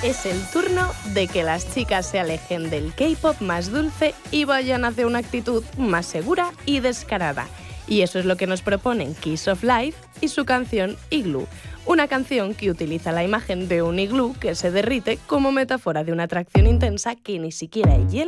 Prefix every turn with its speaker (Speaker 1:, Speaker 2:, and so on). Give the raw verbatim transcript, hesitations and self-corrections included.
Speaker 1: Es el turno de que las chicas se alejen del K-pop más dulce y vayan hacia una actitud más segura y descarada. Y eso es lo que nos proponen Kiss of Life y su canción Igloo. Una canción que utiliza la imagen de un iglú que se derrite como metáfora de una atracción intensa que ni siquiera hay hielo